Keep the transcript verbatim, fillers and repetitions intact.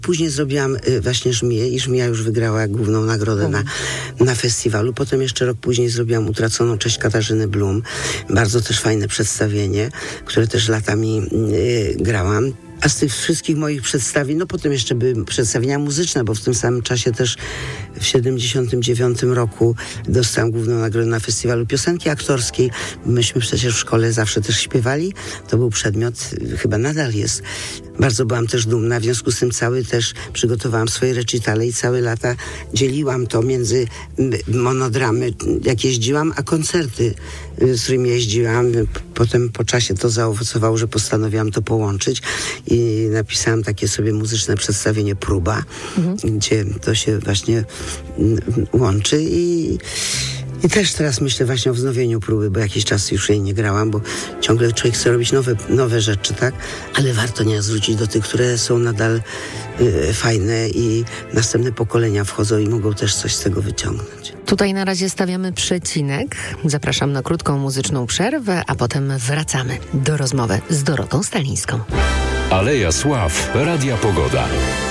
Później zrobiłam y, właśnie Żmiję i Żmija już wygrała główną nagrodę na, na festiwalu. Potem jeszcze rok później zrobiłam Utraconą cześć Katarzyny Blum. Bardzo też fajne przedstawienie, które też latami y, grałam. A z tych wszystkich moich przedstawień, no potem jeszcze były przedstawienia muzyczne, bo w tym samym czasie też w siedemdziesiątym dziewiątym roku dostałam główną nagrodę na festiwalu piosenki aktorskiej. Myśmy przecież w szkole zawsze też śpiewali. To był przedmiot, chyba nadal jest. Bardzo byłam też dumna, w związku z tym cały też przygotowałam swoje recitale i całe lata dzieliłam to między monodramy, jak jeździłam, a koncerty, z którymi jeździłam. Potem po czasie to zaowocowało, że postanowiłam to połączyć i napisałam takie sobie muzyczne przedstawienie Próba, mhm. gdzie to się właśnie łączy i I też teraz myślę właśnie o wznowieniu Próby, bo jakiś czas już jej nie grałam, bo ciągle człowiek chce robić nowe, nowe rzeczy, tak? Ale warto nie zwrócić do tych, które są nadal y, fajne i następne pokolenia wchodzą i mogą też coś z tego wyciągnąć. Tutaj na razie stawiamy przecinek. Zapraszam na krótką muzyczną przerwę, a potem wracamy do rozmowy z Dorotą Stalińską. Aleja Sław, Radia Pogoda.